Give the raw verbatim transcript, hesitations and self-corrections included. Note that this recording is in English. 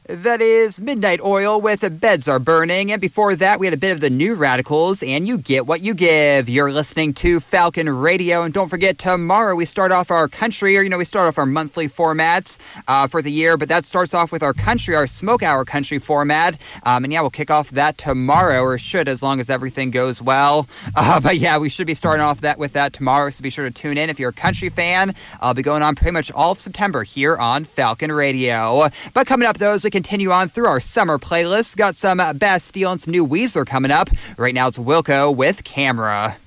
That is Midnight Oil with Beds Are Burning. And before that, we had a bit of the New Radicals and You Get What You Give. You're listening to Falcon Radio. And don't forget, tomorrow we start off our country, or, you know, we start off our monthly formats uh, for the year. But that starts off with our country, our Smoke Hour country format. Um, and yeah, we'll kick off that tomorrow, or should, as long as everything goes well. Uh, but yeah, we should be starting off that with that tomorrow. So be sure to tune in if you're a country fan. I'll be going on pretty much all of September here on Falcon Radio. But coming up, though, as we continue on through our summer playlist, got some Bastille and some new Weezer coming up. Right now it's Wilco with Camera.